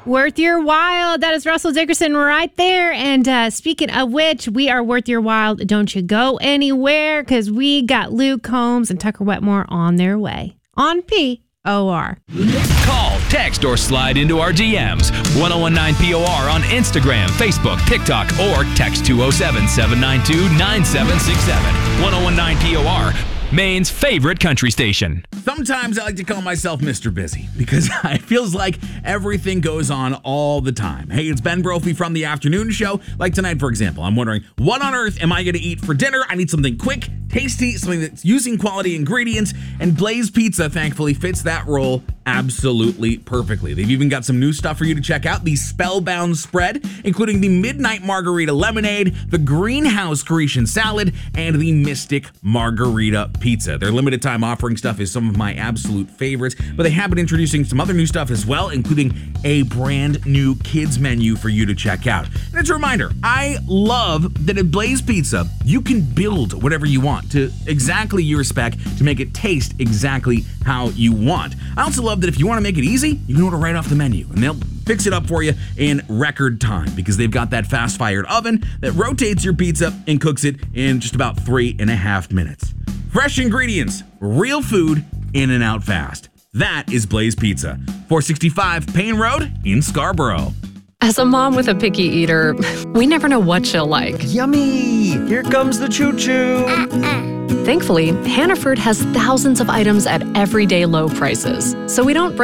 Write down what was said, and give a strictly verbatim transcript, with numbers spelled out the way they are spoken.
Worth your while. That is Russell Dickerson right there. And uh, speaking of which, we are worth your while. Don't you go anywhere because we got Luke Combs and Tucker Wetmore on their way on P O R. Call, text, or slide into our D Ms. ten nineteen P O R on Instagram, Facebook, TikTok, or text two oh seven, seven nine two, nine seven six seven. ten nineteen P O R, Maine's favorite country station. Sometimes I like to call myself Mister Busy because it feels like everything goes on all the time. Hey, it's Ben Brophy from the afternoon show. Like tonight, for example, I'm wondering, what on earth am I going to eat for dinner? I need something quick, tasty, something that's using quality ingredients, and Blaze Pizza, thankfully, fits that role absolutely perfectly. They've even got some new stuff for you to check out. The Spellbound Spread, including the Midnight Margarita Lemonade, the Greenhouse Grecian Salad, and the Mystic Margarita Pizza. Their limited time offering stuff is some of my absolute favorites, but they have been introducing some other new stuff as well, including a brand new kids menu for you to check out. And it's a reminder, I love that at Blaze Pizza, you can build whatever you want to exactly your spec to make it taste exactly how you want. I also love that if you want to make it easy, you can order right off the menu and they'll fix it up for you in record time because they've got that fast-fired oven that rotates your pizza and cooks it in just about three and a half minutes. Fresh ingredients, real food, in and out fast. That is Blaze Pizza, four sixty-five Payne Road in Scarborough. As a mom with a picky eater, we never know what she'll like. Yummy! Here comes the choo-choo! Thankfully, Hannaford has thousands of items at everyday low prices, so we don't break